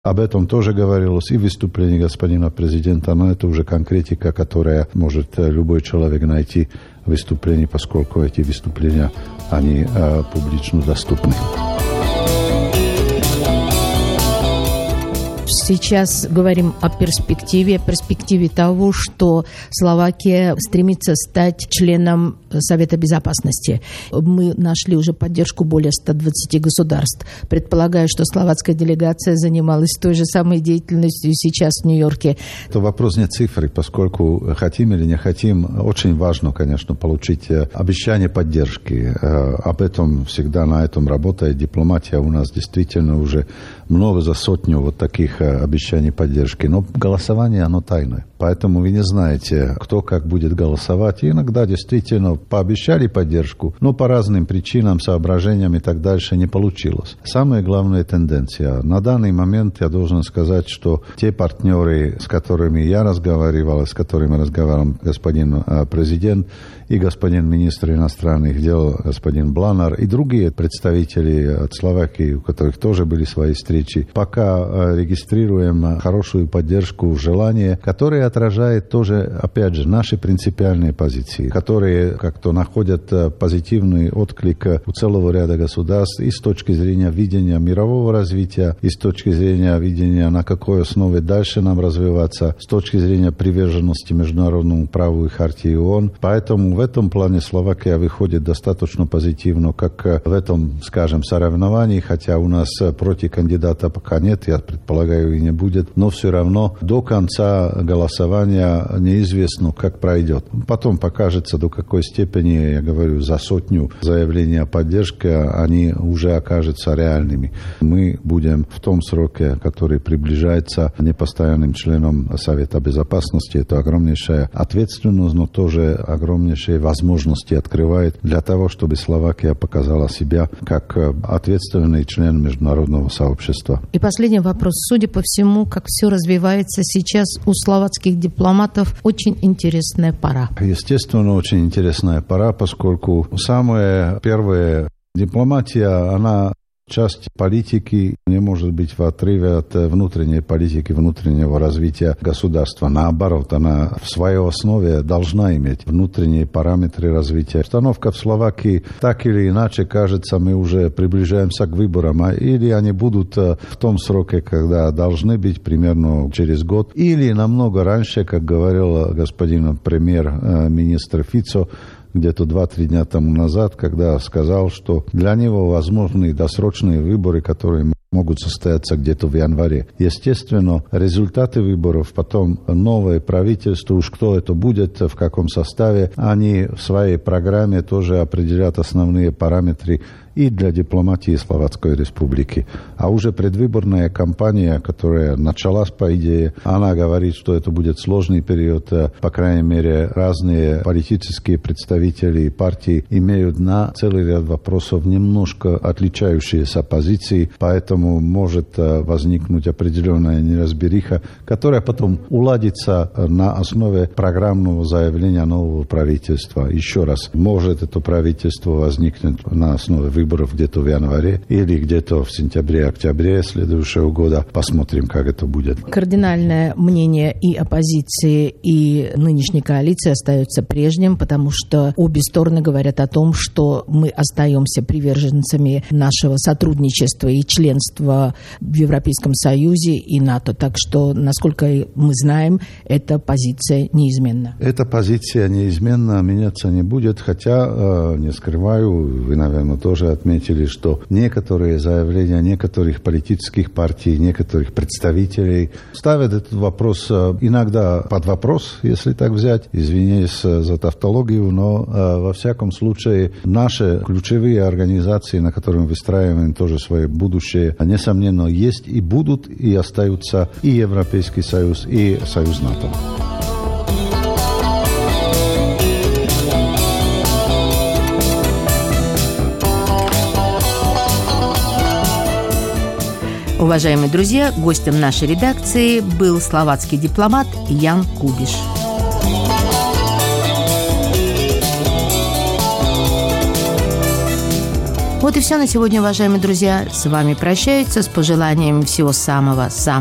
Об этом тоже говорилось и в выступлении господина президента, но это уже конкретика, которая может любой человек найти в выступлении, поскольку эти выступления, они публично доступны. Сейчас говорим о перспективе того, что Словакия стремится стать членом Совета Безопасности. Мы нашли уже поддержку более 120 государств. Предполагаю, что словацкая делегация занималась той же самой деятельностью сейчас в Нью-Йорке. Это вопрос не цифры, поскольку хотим или не хотим, очень важно, конечно, получить обещание поддержки. Об этом всегда на этом работает дипломатия. У нас действительно уже много за сотню вот таких обещаний поддержки. Но голосование, оно тайное. Поэтому вы не знаете, кто как будет голосовать. И иногда действительно пообещали поддержку, но по разным причинам, соображениям и так дальше не получилось. Самая главная тенденция. На данный момент я должен сказать, что те партнеры, с которыми я разговаривал, с которыми разговаривал господин президент и господин министр иностранных дел, господин Бланар, и другие представители от Словакии, у которых тоже были свои встречи, пока регистрируем хорошую поддержку, желание, которое отражает тоже, опять же, наши принципиальные позиции, которые как-то находят позитивный отклик у целого ряда государств и с точки зрения видения мирового развития, и с точки зрения видения, на какой основе дальше нам развиваться, с точки зрения приверженности международному праву и хартии ООН. Поэтому в этом плане Словакия выходит достаточно позитивно, как в этом, скажем, соревновании, хотя у нас против кандидата пока нет, я предполагаю, и не будет, но все равно до конца голосования неизвестно, как пройдет. Потом покажется, до какой степени, я говорю, за сотню заявлений о поддержке они уже окажутся реальными. Мы будем в том сроке, который приближается непостоянным членом Совета Безопасности. Это огромнейшая ответственность, но тоже огромнейшие возможности открывает для того, чтобы Словакия показала себя как ответственный член международного сообщества. И последний вопрос. Судя по всему, как все развивается сейчас у словацких дипломатов, очень интересная пора. Естественно, очень интересная пора, поскольку самая первая дипломатия, она часть политики не может быть в отрыве от внутренней политики, внутреннего развития государства. Наоборот, она в своей основе должна иметь внутренние параметры развития. Обстановка в Словакии так или иначе, кажется, мы уже приближаемся к выборам, или они будут в том сроке, когда должны быть, примерно через год, или намного раньше, как говорил господин премьер-министр Фицо, где-то 2-3 дня тому назад, когда сказал, что для него возможны досрочные выборы, которые могут состояться где-то в январе. Естественно, результаты выборов, потом новое правительство, уж кто это будет, в каком составе, они в своей программе тоже определят основные параметры и для дипломатии Словацкой Республики. А уже предвыборная кампания, которая началась, по идее, она говорит, что это будет сложный период. По крайней мере, разные политические представители партии имеют на целый ряд вопросов немножко отличающиеся позиции, поэтому может возникнуть определенная неразбериха, которая потом уладится на основе программного заявления нового правительства. Еще раз, может это правительство возникнуть на основе выборов где-то в январе или где-то в сентябре-октябре следующего года. Посмотрим, как это будет. Кардинальное мнение и оппозиции, и нынешней коалиции остается прежним, потому что обе стороны говорят о том, что мы остаемся приверженцами нашего сотрудничества и членства в Европейском Союзе и НАТО. Так что, насколько мы знаем, эта позиция неизменна. Эта позиция неизменна, меняться не будет, хотя, не скрываю, вы, наверное, тоже отметили, что некоторые заявления некоторых политических партий, некоторых представителей ставят этот вопрос иногда под вопрос, если так взять. Извиняюсь за тавтологию, но во всяком случае наши ключевые организации, на которых выстраиваем тоже свое будущее, несомненно, есть и будут, и остаются и Европейский Союз, и Союз НАТО. Уважаемые друзья, гостем нашей редакции был словацкий дипломат Jan Kubiš. Вот и все на сегодня, уважаемые друзья. С вами прощаются с пожеланием всего самого